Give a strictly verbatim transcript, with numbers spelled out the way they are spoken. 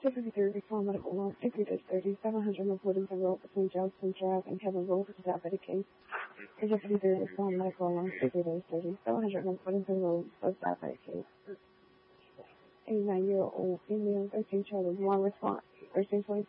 two fifty-three, respond medical alarm, entry dash thirty, seven hundred North Woodington Road between Johnson Drive and Kevin Road for the diabetic case. two fifty-three, respond medical alarm, entry dash thirty, seven hundred North Woodington Road for the diabetic case. eighty-nine-year-old female, thirteen children, one response, thirteen twenty-six.